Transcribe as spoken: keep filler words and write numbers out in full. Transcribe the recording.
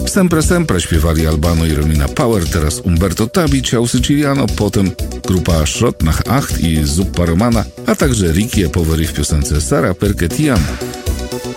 Sempre Sempre śpiewali Albano i Romina Power, teraz Umberto Tabi, Ciao Siciliano, potem grupa Schrott nach Acht i Zuppa Romana, a także Ricky e Poveri w piosence Sara Perché Ti Amo.